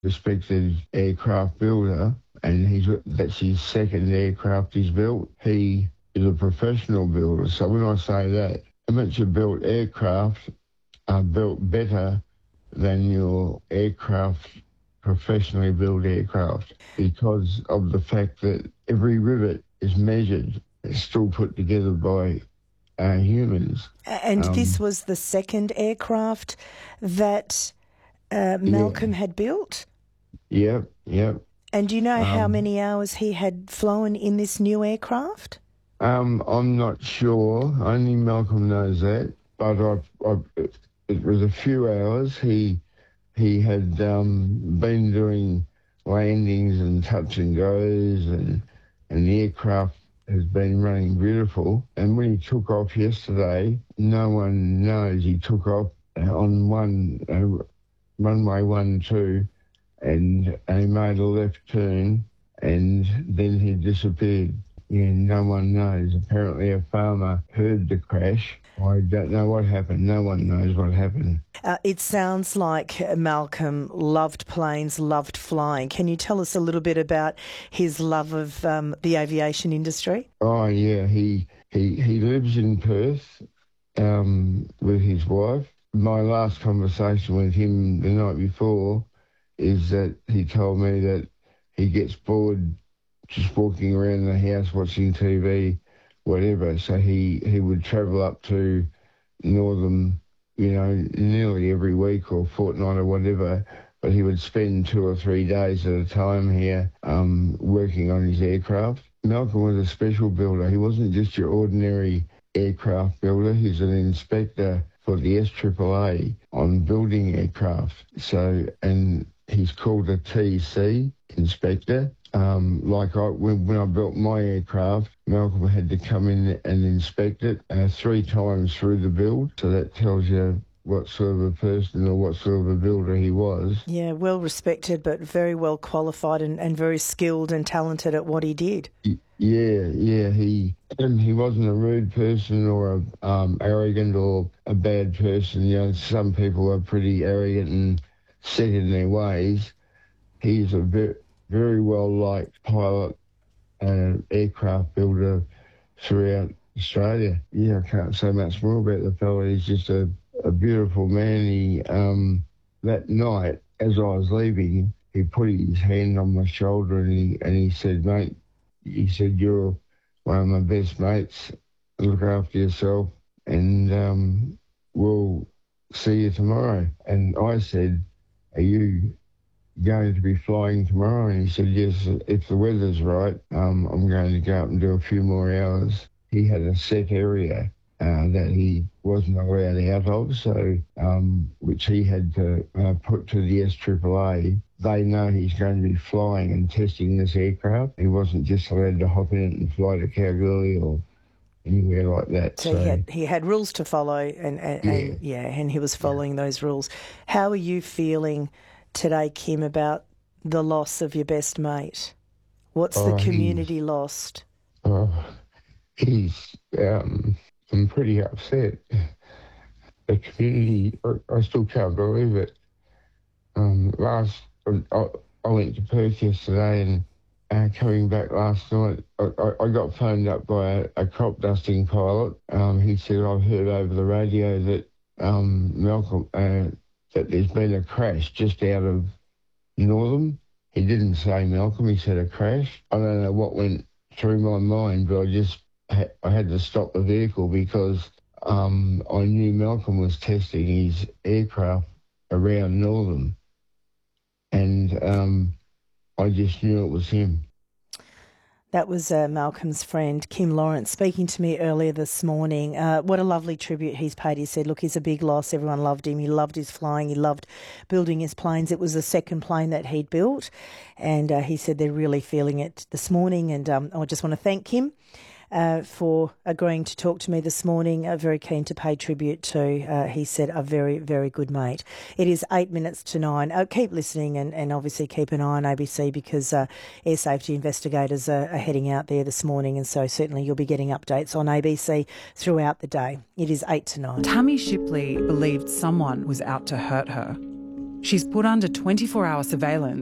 respected aircraft builder, and that's his second aircraft he's built. He is a professional builder. So when I say that, amateur-built aircraft are built better than your aircraft, professionally built aircraft, because of the fact that every rivet is measured. It's still put together by humans. And this was the second aircraft that Malcolm had built? Yep. And do you know how many hours he had flown in this new aircraft? I'm not sure. Only Malcolm knows that. But it was a few hours. He had been doing landings and touch and goes, and the aircraft has been running beautiful. And when he took off yesterday, no one knows he took off on runway 12, and he made a left turn, and then he disappeared. Yeah, no one knows. Apparently a farmer heard the crash. I don't know what happened. No one knows what happened. It sounds like Malcolm loved planes, loved flying. Can you tell us a little bit about his love of the aviation industry? Oh, yeah. He lives in Perth with his wife. My last conversation with him the night before is that he told me that he gets bored just walking around the house watching TV, whatever. So he would travel up to Northern, nearly every week or fortnight or whatever, but he would spend 2 or 3 days at a time here working on his aircraft. Malcolm was a special builder. He wasn't just your ordinary aircraft builder. He's an inspector for the SAAA on building aircraft. So, and he's called a TC inspector. When I built my aircraft, Malcolm had to come in and inspect it 3 times through the build. So that tells you what sort of a person or what sort of a builder he was. Yeah, well respected, but very well qualified and very skilled and talented at what he did. Yeah. He wasn't a rude person or arrogant or a bad person. Some people are pretty arrogant and set in their ways. He's a very well-liked pilot and aircraft builder throughout Australia. Yeah, I can't say much more about the fellow. He's just a beautiful man. He, that night, as I was leaving, he put his hand on my shoulder and he said, "Mate," he said, "you're one of my best mates. Look after yourself and we'll see you tomorrow." And I said, "Are you going to be flying tomorrow?" And he said, "Yes, if the weather's right, I'm going to go up and do a few more hours." He had a set area that he wasn't allowed out of, so which he had to put to the SAAA. They know he's going to be flying and testing this aircraft. He wasn't just allowed to hop in it and fly to Kalgoorlie or anywhere like that. So he had rules to follow, and he was following those rules. How are you feeling today, Kim, about the loss of your best mate? What's the community lost? I'm pretty upset. The community, I still can't believe it. I went to Perth yesterday and coming back last night, I got phoned up by a crop dusting pilot. He said, "I've heard over the radio that Malcolm, that there's been a crash just out of Northern." He didn't say Malcolm, he said a crash. I don't know what went through my mind, but I had to stop the vehicle because I knew Malcolm was testing his aircraft around Northern. And I just knew it was him. That was Malcolm's friend, Kim Lawrence, speaking to me earlier this morning. What a lovely tribute he's paid. He said, look, he's a big loss. Everyone loved him. He loved his flying. He loved building his planes. It was the second plane that he'd built. And he said they're really feeling it this morning. And I just want to thank him for agreeing to talk to me this morning. Very keen to pay tribute to, he said, a very, very good mate. It is 8 minutes to 9. Keep listening and obviously keep an eye on ABC because air safety investigators are heading out there this morning, and so certainly you'll be getting updates on ABC throughout the day. It is 8 to 9. Tammy Shipley believed someone was out to hurt her. She's put under 24-hour surveillance